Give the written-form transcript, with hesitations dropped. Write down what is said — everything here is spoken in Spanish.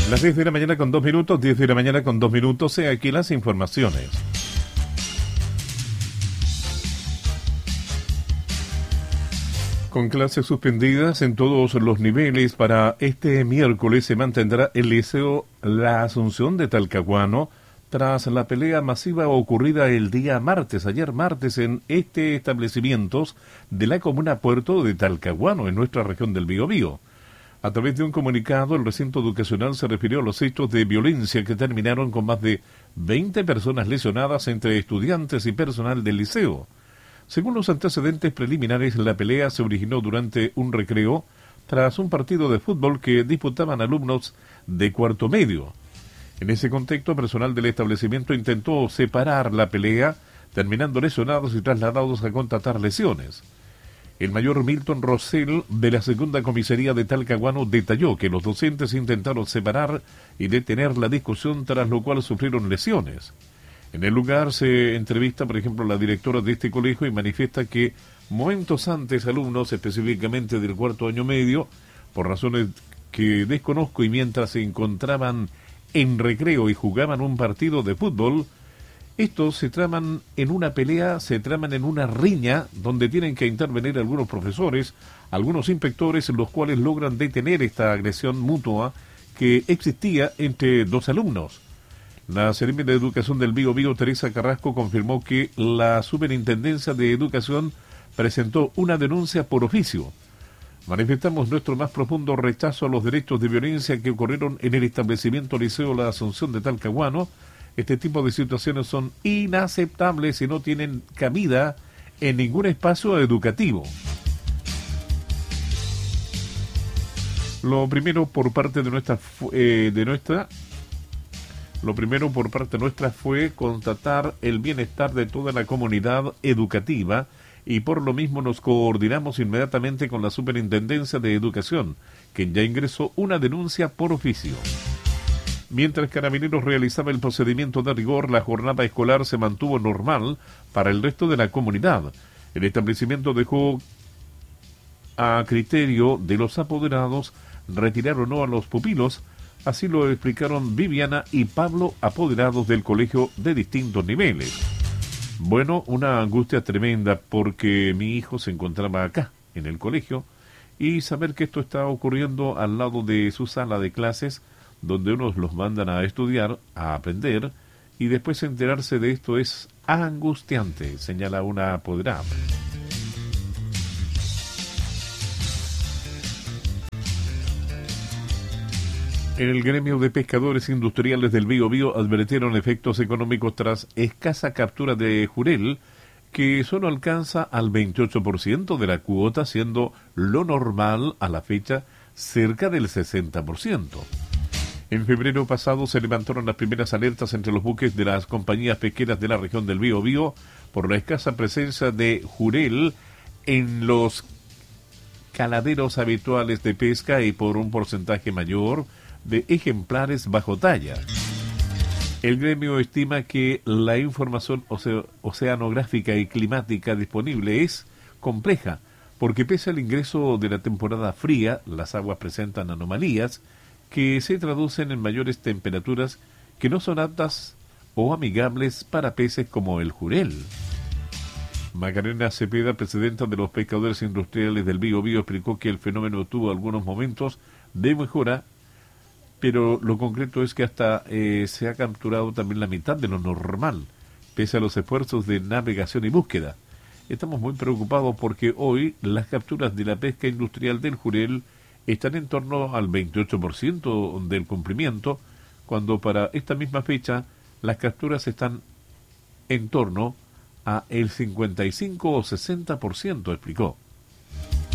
Las 10 de la mañana con 2 minutos, 10 de la mañana con 2 minutos, aquí las informaciones. Con clases suspendidas en todos los niveles, para este miércoles se mantendrá el Liceo La Asunción de Talcahuano tras la pelea masiva ocurrida el día martes, ayer martes, en establecimientos de la comuna Puerto de Talcahuano, en nuestra región del Biobío. A través de un comunicado, el recinto educacional se refirió a los hechos de violencia que terminaron con más de 20 personas lesionadas entre estudiantes y personal del liceo. Según los antecedentes preliminares, la pelea se originó durante un recreo tras un partido de fútbol que disputaban alumnos de cuarto medio. En ese contexto, personal del establecimiento intentó separar la pelea, terminando lesionados y trasladados a constatar lesiones. El mayor Milton Rosell, de la segunda comisaría de Talcahuano, detalló que los docentes intentaron separar y detener la discusión, tras lo cual sufrieron lesiones. En el lugar se entrevista, por ejemplo, la directora de este colegio y manifiesta que momentos antes alumnos, específicamente del cuarto año medio, por razones que desconozco y mientras se encontraban en recreo y jugaban un partido de fútbol, estos se traman en una pelea, se traman en una riña donde tienen que intervenir algunos profesores, algunos inspectores, los cuales logran detener esta agresión mutua que existía entre dos alumnos. La Seremi de Educación del Biobío, Teresa Carrasco, confirmó que la Superintendencia de Educación presentó una denuncia por oficio. Manifestamos nuestro más profundo rechazo a los delitos de violencia que ocurrieron en el establecimiento Liceo La Asunción de Talcahuano. Este tipo de situaciones son inaceptables y no tienen cabida en ningún espacio educativo. Lo primero por parte nuestra fue constatar el bienestar de toda la comunidad educativa y por lo mismo nos coordinamos inmediatamente con la Superintendencia de Educación, quien ya ingresó una denuncia por oficio. Mientras Carabineros realizaba el procedimiento de rigor, la jornada escolar se mantuvo normal para el resto de la comunidad. El establecimiento dejó a criterio de los apoderados retirar o no a los pupilos. Así lo explicaron Viviana y Pablo, apoderados del colegio de distintos niveles. Bueno, una angustia tremenda porque mi hijo se encontraba acá, en el colegio, y saber que esto está ocurriendo al lado de su sala de clases, donde unos los mandan a estudiar, a aprender, y después enterarse de esto es angustiante, señala una apoderada. En el gremio de pescadores industriales del Biobío advirtieron efectos económicos tras escasa captura de jurel, que solo alcanza al 28% de la cuota, siendo lo normal a la fecha cerca del 60%. En febrero pasado se levantaron las primeras alertas entre los buques de las compañías pesqueras de la región del Biobío por la escasa presencia de jurel en los caladeros habituales de pesca y por un porcentaje mayor de ejemplares bajo talla. El gremio estima que la información oceanográfica y climática disponible es compleja, porque pese al ingreso de la temporada fría, las aguas presentan anomalías que se traducen en mayores temperaturas que no son aptas o amigables para peces como el jurel. Macarena Cepeda, presidenta de los pescadores industriales del Biobío, explicó que el fenómeno tuvo algunos momentos de mejora, pero lo concreto es que hasta se ha capturado también la mitad de lo normal, pese a los esfuerzos de navegación y búsqueda. Estamos muy preocupados porque hoy las capturas de la pesca industrial del jurel están en torno al 28% del cumplimiento, cuando para esta misma fecha las capturas están en torno a el 55 o 60%, explicó.